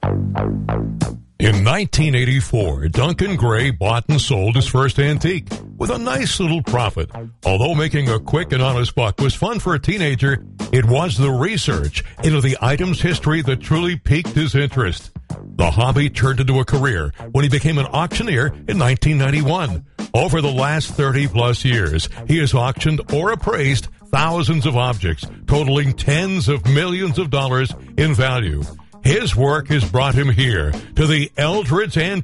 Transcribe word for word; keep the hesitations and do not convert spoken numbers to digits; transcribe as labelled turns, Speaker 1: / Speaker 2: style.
Speaker 1: In nineteen eighty-four, Duncan Gray bought and sold his first antique with a nice little profit. Although making a quick and honest buck was fun for a teenager, it was the research into the item's history that truly piqued his interest. The hobby turned into a career when he became an auctioneer in nineteen ninety-one. Over the last thirty plus years, he has auctioned or appraised thousands of objects, totaling tens of millions of dollars in value. His work has brought him here to the Eldredge Antique